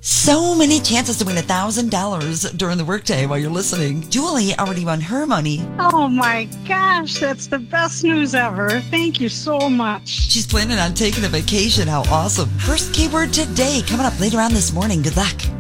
So many chances to win $1,000 during the workday while you're listening. Julie already won her money. Oh my gosh, that's the best news ever. Thank you so much. She's planning on taking a vacation. How awesome. First keyword today coming up later on this morning. Good luck.